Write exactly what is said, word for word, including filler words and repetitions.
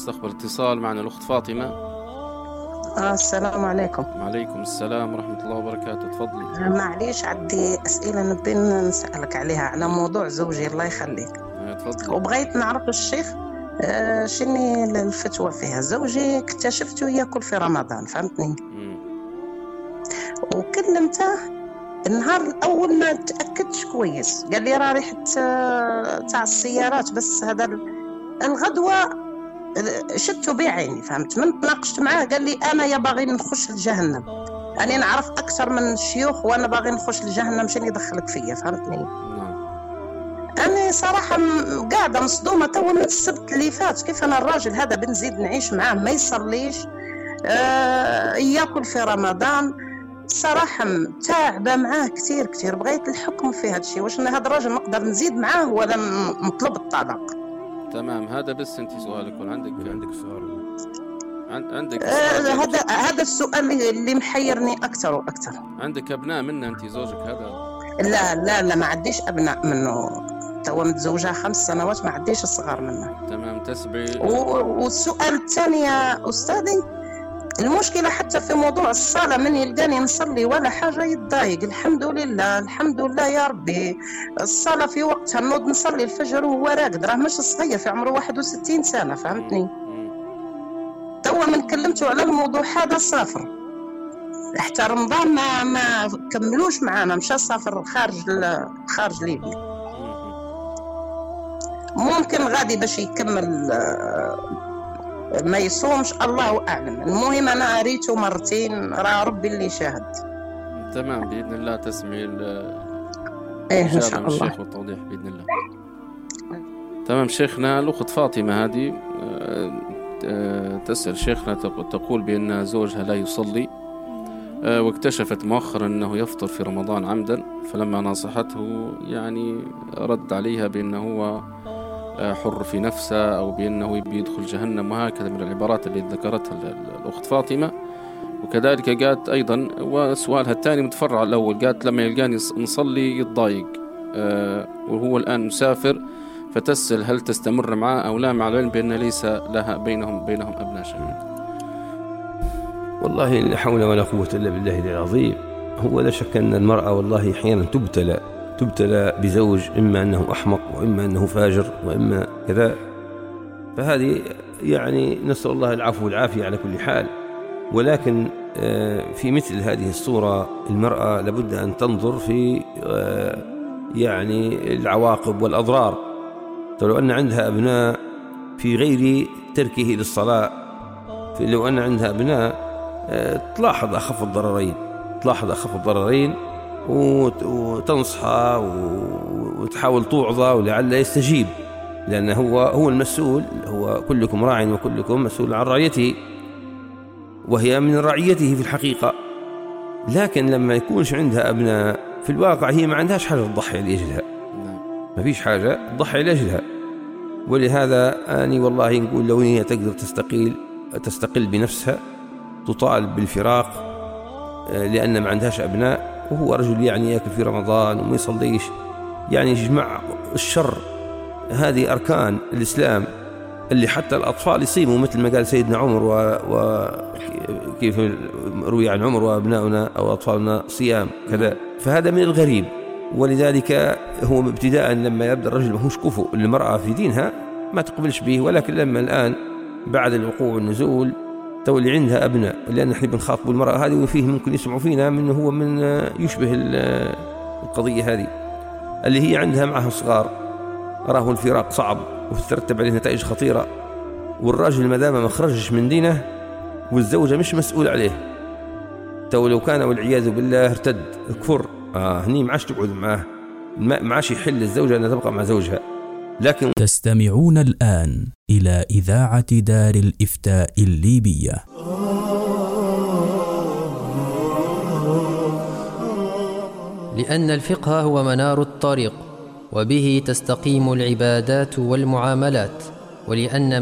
نستقبل اتصال معنا الأخت فاطمة. آه السلام عليكم. وعليكم السلام ورحمة الله وبركاته. تفضلي. آه معليش عندي أسئلة نبي نسألك عليها على موضوع زوجي الله يخليك. آه تفضلي. وبغيت نعرف الشيخ آه شني الفتوى فيها. زوجي اكتشفته يأكل في رمضان فهمتني. مم. وكلمته النهار الأول ما تأكدش كويس، قال لي راه ريحة تاع السيارات، بس هذا الغدوة شدته بعيني فهمت. من تناقشت معاه قال لي أنا يا باغي نخش لجهنم، أنا نعرف أكثر من الشيوخ وأنا باغي نخش لجهنم، شنو يدخلك فيا فهمتني. نعم. أنا صراحة قاعدة مصدومة تو من السبت اللي فات، كيف أنا الراجل هذا بنزيد نعيش معاه ما يصليش، آه يأكل في رمضان، صراحة تعبة معاه كتير كتير. بغيت الحكم في هذا الشيء، واش هذا الراجل نقدر نزيد معاه ولا نطلب الطلاق؟ تمام. هذا بس أنت سؤالك ولا عندك عندك سؤال؟ عندك آه هذا هذا السؤال اللي محيرني أكثر وأكثر. عندك أبناء منه أنت زوجك هذا؟ لا لا لا ما عنديش أبناء منه، تو متزوجة خمس سنوات ما عنديش الصغار منه. تمام. تسبعي. والسؤال الثاني يا أستاذي، المشكلة حتى في موضوع الصلاة، من يلقاني نصلي ولا حاجة يتضايق. الحمد لله الحمد لله يا ربي، الصلاة في وقتها، نوض نصلي الفجر وهو راقد، راه مش صغير في عمره واحد وستين سنة فهمتني. توا من كلمته على الموضوع هذا سافر حتى رمضان ما ما كملوش معانا، مشى سافر خارج خارج ليبيا، ممكن غادي باش يكمل ما يصومش الله أعلم. المهم أنا أريته مرتين، راه ربي اللي شاهد. تمام بإذن الله تسمعي إيه إن شاء الله الشيخ والتوضيح بإذن الله. تمام. شيخنا الأخت فاطمة هذه تسأل شيخنا، تقول بأن زوجها لا يصلي واكتشفت مؤخرا أنه يفطر في رمضان عمدا، فلما نصحته يعني رد عليها بأنه هو حر في نفسه أو بأنه بيدخل جهنم، وهكذا من العبارات اللي ذكرتها الأخت فاطمة. وكذلك قالت أيضا، وسؤالها الثاني متفرع الأول، قالت لما يلقاني نصلي يتضايق وهو الآن مسافر، فتسأل هل تستمر معه أو لا، مع العلم بأن ليس لها بينهم بينهم أبناء شهيد. والله لا حول ولا قوة إلا بالله العظيم. هو لا شك أن المرأة والله أحيانا تبتلى تبتلى بزوج، إما أنه أحمق وإما أنه فاجر وإما كذا، فهذه يعني نسأل الله العفو والعافية على كل حال. ولكن في مثل هذه الصورة المرأة لابد أن تنظر في يعني العواقب والأضرار. لو أن عندها أبناء في غير تركه للصلاة، لو أن عندها أبناء تلاحظ أخف الضررين تلاحظ أخف الضررين وتنصحه وتحاول توعظه ولعل يستجيب، لأنه هو هو المسؤول، هو كلكم راع وكلكم مسؤول عن رعيته، وهي من رعيته في الحقيقة. لكن لما يكونش عندها أبناء في الواقع هي ما عندهاش حاجة تضحي لأجلها، ما فيش حاجة تضحي لأجلها. ولهذا أنا والله نقول لو هي تقدر تستقيل تستقل بنفسها، تطالب بالفراق لأن ما عندهاش أبناء، وهو رجل يعني يأكل في رمضان وما يصليش، يعني يجمع الشر. هذه أركان الإسلام اللي حتى الأطفال يصيموا، مثل ما قال سيدنا عمر، وكيف روي عن عمر وأبناؤنا أو أطفالنا صيام كذا، فهذا من الغريب. ولذلك هو ابتداء لما يبدأ الرجل ما هوش كفؤ للمرأة في دينها ما تقبلش به، ولكن لما الآن بعد الوقوع والنزول تولي عندها أبناء، لأن نحن بنخاطب المرأة هذه وفيه ممكن يسمعوا فينا منه هو من يشبه القضية هذه اللي هي عندها معها صغار، راه الفراق صعب وتترتب عليه نتائج خطيرة، والراجل ما دام ما خرجش من دينه والزوجة مش مسؤول عليه، تو لو كان والعياذ بالله ارتد كفر، آه هني معاش تقعد معاه، معاش يحل الزوجة أن تبقى مع زوجها. لكن تستمعون الآن إلى إذاعة دار الإفتاء الليبية. لأن الفقه هو منار الطريق، وبه تستقيم العبادات والمعاملات، ولأن